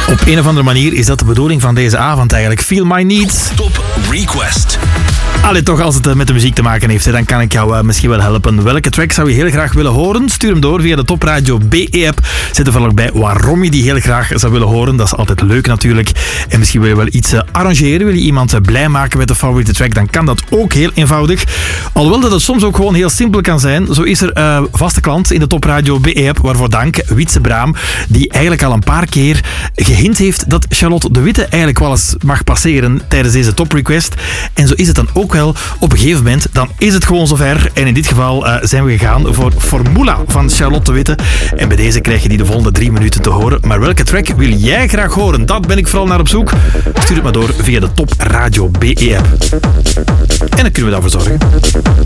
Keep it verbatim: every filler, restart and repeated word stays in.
Op een of andere manier is dat de bedoeling van deze avond eigenlijk. Feel My Needs. Top Request. Allee, toch, als het met de muziek te maken heeft, dan kan ik jou uh, misschien wel helpen. Welke track zou je heel graag willen horen? Stuur hem door via de Top Radio B E-app. Zet er vooral bij waarom je die heel graag zou willen horen. Dat is altijd leuk natuurlijk. En misschien wil je wel iets uh, arrangeren. Wil je iemand uh, blij maken met de favoriete track? Dan kan dat ook heel eenvoudig. Alhoewel dat het soms ook gewoon heel simpel kan zijn. Zo is er uh, vaste klant in de Top Radio B E-app. Waarvoor dank, Wietse Braam. Die eigenlijk al een paar keer gehint heeft dat Charlotte de Witte eigenlijk wel eens mag passeren tijdens deze Top Request. En zo is het dan ook wel. Op een gegeven moment, dan is het gewoon zover. En in dit geval uh, zijn we gegaan voor Formula van Charlotte de Witte. En bij deze krijg je die de volgende drie minuten te horen. Maar welke track wil jij graag horen? Dat ben ik vooral naar op zoek. Stuur het maar door via de Top Radio B E-app. En dan kunnen we daarvoor zorgen.